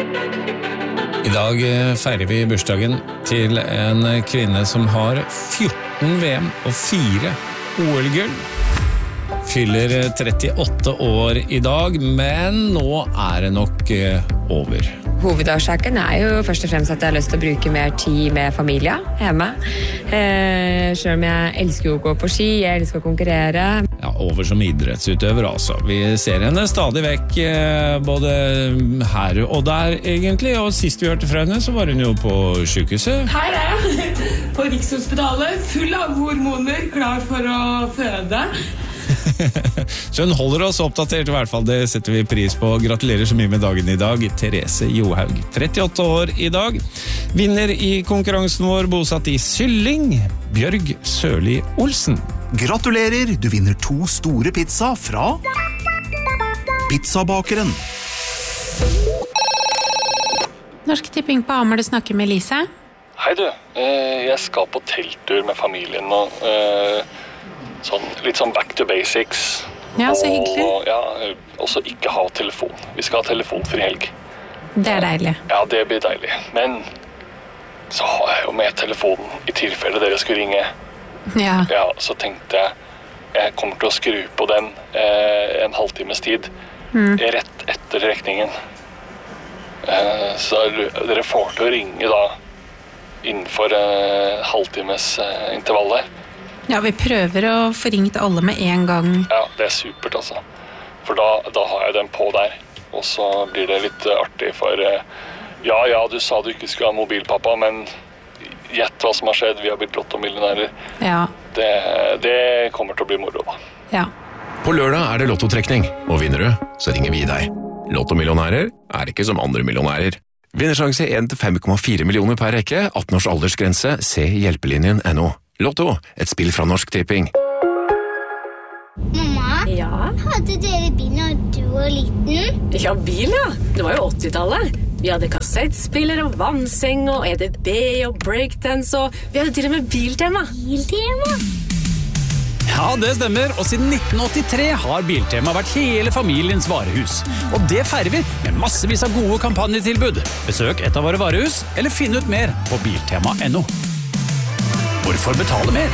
I dag feirer vi bursdagen til en kvinne som har 14 VM og 4 OL-gull. Fyller 38 år I dag, men nå det nok over. Hovedårsaken jo først og fremst at jeg har lyst til å bruke mer tid med familie hjemme. Selv om jeg elsker å gå på ski, jeg elsker å konkurrere. Ja, over som idrettsutøver altså. Vi ser henne stadig vekk både her og der egentlig, og sist vi hørte fra henne så var hun jo på sykehuset. Her jeg på Rikshospitalet, full av hormoner, klar for å føde. Så hun holder oss oppdatert I hvert fall, det setter vi pris på. Gratulerer så mye med dagen I dag, Therese Johaug, 38 år I dag. Vinner I konkurransen vår, bosatt I Sylling, Bjørg Sørli Olsen. Gratulerer, du vinner 2 store pizza fra Pizzabakeren. Norsk Tipping på Hamar, du snakker med Lise. Hei du, jeg skal på telttur med familien nå. Litt sånn back to basics. Ja, så hyggelig. Og ja, også ikke ha telefon. Vi skal ha telefonfri helg. Det deilig. Ja, det blir deilig. Men så har jeg jo med telefonen I tilfelle dere skulle ringe. Ja. Ja, så tenkte jeg kommer til å skru på den en halvtimes tid. Rett etter rekningen. Så dere får til å ringe da innenfor halvtimes intervallet. Ja, vi prøver å få ringt alle med en gang. Ja, det supert altså. For da har jeg den på der. Og så blir det litt artig for ja, du sa du ikke skulle ha mobilpappa, men gjett hva som har skjedd. Vi har blitt lottomillionærer. Ja. Det kommer til å bli moro da. Ja. På lørdag det lottotrekning, og vinner du, så ringer vi deg. Lottomillionærer ikke som andre millionærer. Vinnersjanse 1 til 5,4 millioner per rekke, 18 års aldersgrense, se hjelpelinjen.no. Lotto, et spill fra Norsk Tipping. Mamma, Ja? hadde dere bil når du var liten? Ja, bil ja. Det var jo 80-tallet. Vi hadde kassettspiller og vannseng og EDB og breakdance og vi hadde til og med biltema. Biltema? Ja, det stemmer, og siden 1983 har Biltema vært hele familiens varehus. Og det feirer vi med massevis av gode kampanjetilbud. Besøk et av våre varehus, eller finn ut mer på biltema.no. Hvorfor betale mer?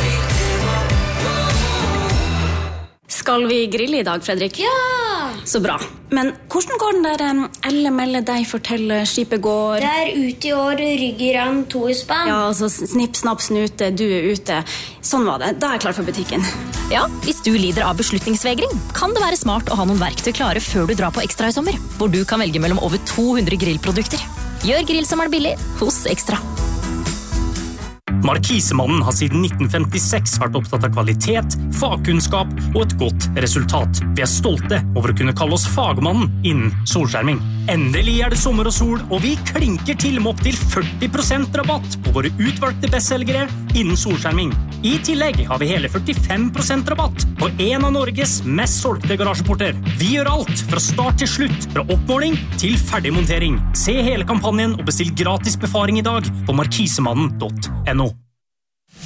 Skal vi grille I dag, Fredrik? Ja! Så bra. Men hvordan går den der Elle melde deg fortelle skipet går? Det ute I år, Ryggeran 2 I spann. Ja, altså snipp, snapp, snute, du ute. Sånn var det. Da jeg klar for butikken. Ja, hvis du lider av beslutningsvegring, kan det være smart å ha noen verktøy klare før du drar på Ekstra I sommer, hvor du kan velge mellom over 200 grillprodukter. Gjør grill som billig hos Ekstra. Markisemannen har siden 1956 vært opptatt av kvalitet, fagkunnskap og et godt resultat. Vi stolte over å kunne kalle oss fagmannen innen solskjerming. Endelig det sommer og sol, og vi klinker til med opp til 40% rabatt på våre utvalgte bestselgere innen solskjerming. I tillegg har vi hele 45% rabatt på en av Norges mest solgte garasjeporter. Vi gjør alt fra start til slutt, fra oppmåling til ferdigmontering. Se hele kampanjen og bestill gratis befaring I dag på markisemannen.no.